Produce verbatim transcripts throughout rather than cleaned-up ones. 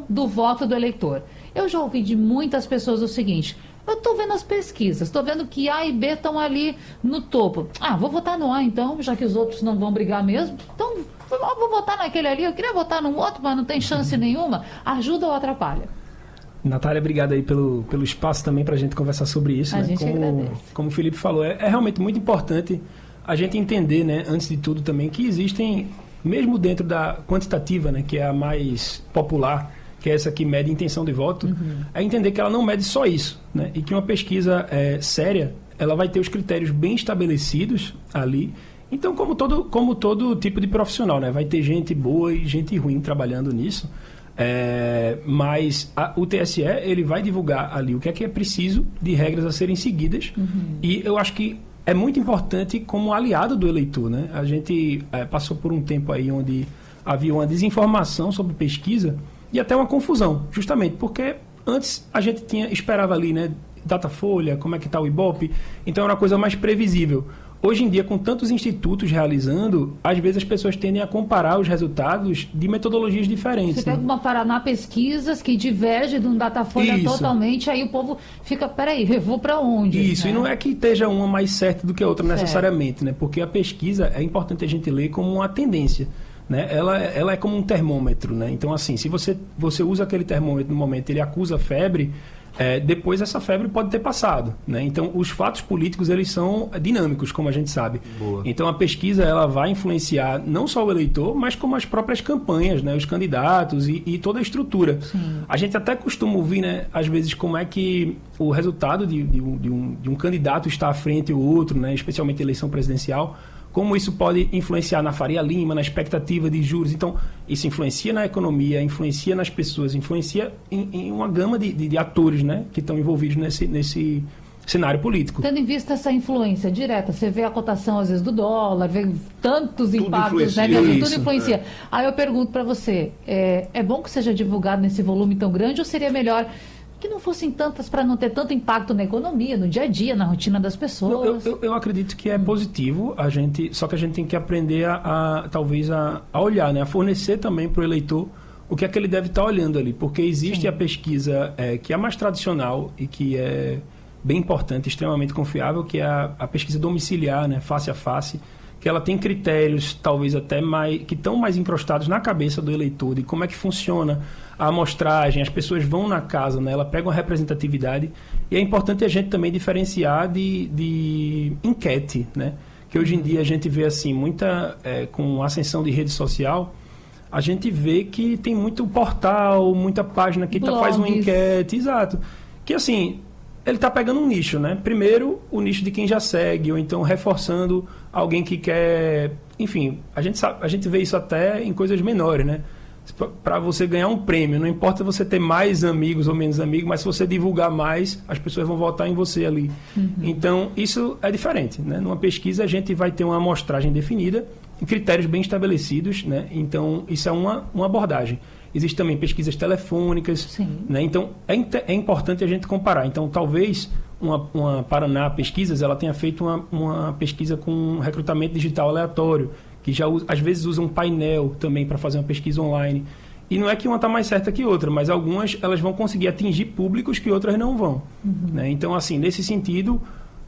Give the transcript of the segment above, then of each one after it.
do voto do eleitor. Eu já ouvi de muitas pessoas o seguinte: eu estou vendo as pesquisas, estou vendo que A e B estão ali no topo. Ah, vou votar no A então, já que os outros não vão brigar mesmo. Então, eu vou votar naquele ali, eu queria votar no outro, mas não tem chance nenhuma. Ajuda ou atrapalha? Natália, obrigado aí pelo, pelo espaço também para a gente conversar sobre isso. A né? gente como, agradece. Como o Felipe falou, é, é realmente muito importante a gente entender, né, antes de tudo também, que existem, mesmo dentro da quantitativa, né, que é a mais popular, que é essa que mede intenção de voto, uhum. é entender que ela não mede só isso, né, e que uma pesquisa é, séria, ela vai ter os critérios bem estabelecidos ali. Então, como todo, como todo tipo de profissional, né, vai ter gente boa e gente ruim trabalhando nisso, é, mas a, o T S E ele vai divulgar ali o que é que é preciso de regras a serem seguidas, uhum. e eu acho que é muito importante como aliado do eleitor, né? A gente é, passou por um tempo aí onde havia uma desinformação sobre pesquisa e até uma confusão, justamente porque antes a gente tinha, esperava ali, né, Datafolha, como é que está o Ibope, então era uma coisa mais previsível. Hoje em dia, com tantos institutos realizando, às vezes as pessoas tendem a comparar os resultados de metodologias diferentes. Você pega né? uma Paraná Pesquisas que diverge de um Datafolha Isso. totalmente, aí o povo fica, peraí, eu vou para onde? Isso, né? E não é que esteja uma mais certa do que a outra certo. necessariamente, né? Porque a pesquisa é importante a gente ler como uma tendência. Né? Ela, ela é como um termômetro, né? Então, assim, se você, você usa aquele termômetro no momento, ele acusa febre, é, depois essa febre pode ter passado, né? Então, os fatos políticos, eles são dinâmicos, como a gente sabe. Boa. Então, a pesquisa, ela vai influenciar não só o eleitor, mas como as próprias campanhas, né? Os candidatos e, e toda a estrutura. Sim. A gente até costuma ouvir, né? Às vezes, como é que o resultado de, de, um, de, um, de um candidato está à frente ou outro, né? Especialmente eleição presidencial, como isso pode influenciar na Faria Lima, na expectativa de juros. Então, isso influencia na economia, influencia nas pessoas, influencia em, em uma gama de, de, de atores, né, que estão envolvidos nesse, nesse cenário político. Tendo em vista essa influência direta, você vê a cotação, às vezes, do dólar, vê tantos tudo impactos, né? influencia. Tudo Isso, influencia. é. Aí eu pergunto para você, é, é bom que seja divulgado nesse volume tão grande ou seria melhor que não fossem tantas para não ter tanto impacto na economia, no dia a dia, na rotina das pessoas? Eu, eu, eu acredito que é positivo, a gente, só que a gente tem que aprender a, a talvez a, a olhar, né? A fornecer também para o eleitor o que é que ele deve estar olhando ali, porque existe Sim. a pesquisa é, que é a mais tradicional e que é bem importante, extremamente confiável, que é a, a pesquisa domiciliar, né? Face a face, que ela tem critérios talvez até mais, que estão mais encrostados na cabeça do eleitor, de como é que funciona a amostragem, as pessoas vão na casa, né? Ela pega uma representatividade e é importante a gente também diferenciar de, de enquete, né? Que hoje em dia a gente vê assim, muita, é, com a ascensão de rede social, a gente vê que tem muito portal, muita página que tá, faz uma enquete, exato, que assim, ele está pegando um nicho, né? Primeiro, o nicho de quem já segue, ou então reforçando alguém que quer... Enfim, a gente, sabe, a gente vê isso até em coisas menores, né? Para você ganhar um prêmio, não importa você ter mais amigos ou menos amigos, mas se você divulgar mais, as pessoas vão votar em você ali. Uhum. Então, isso é diferente, né? Numa pesquisa, a gente vai ter uma amostragem definida, em critérios bem estabelecidos, né? Então, isso é uma, uma abordagem. Existem também pesquisas telefônicas, né? Então é, é importante a gente comparar. Então talvez uma, uma Paraná Pesquisas ela tenha feito uma, uma pesquisa com recrutamento digital aleatório, que já às vezes usa um painel também para fazer uma pesquisa online. E não é que uma está mais certa que outra, mas algumas elas vão conseguir atingir públicos que outras não vão. Uhum. Né? Então, assim, nesse sentido,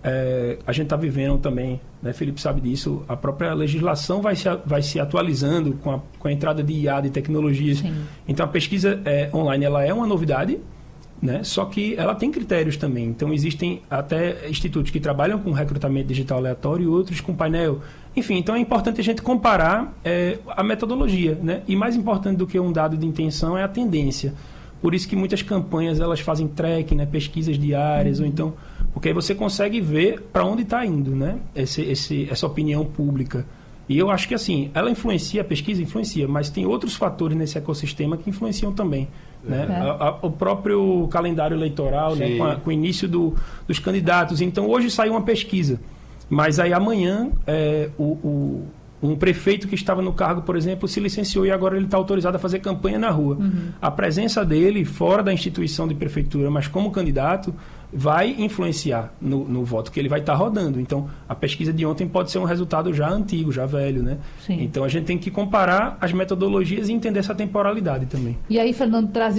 é, a gente está vivendo também, né, Felipe sabe disso, a própria legislação vai se, vai se atualizando com a, com a entrada de I A, de tecnologias. Sim. Então, a pesquisa é, online ela é uma novidade, né, só que ela tem critérios também. Então, existem até institutos que trabalham com recrutamento digital aleatório e outros com painel. Enfim, então é importante a gente comparar é, a metodologia, né? E mais importante do que um dado de intenção é a tendência. Por isso que muitas campanhas elas fazem tracking, né? Pesquisas diárias, uhum. ou então... Porque aí você consegue ver para onde está indo, né? Esse, esse, essa opinião pública. E eu acho que assim, ela influencia, a pesquisa influencia, mas tem outros fatores nesse ecossistema que influenciam também. É. Né? A, a, o próprio calendário eleitoral, né? com, a, com o início do, dos candidatos. Então, hoje saiu uma pesquisa. Mas aí amanhã é, o, o, um prefeito que estava no cargo, por exemplo, se licenciou e agora ele está autorizado a fazer campanha na rua. Uhum. A presença dele fora da instituição de prefeitura, mas como candidato, vai influenciar no, no voto que ele vai estar tá rodando. Então, a pesquisa de ontem pode ser um resultado já antigo, já velho, né? Sim. Então, a gente tem que comparar as metodologias e entender essa temporalidade também. E aí, Fernando, traz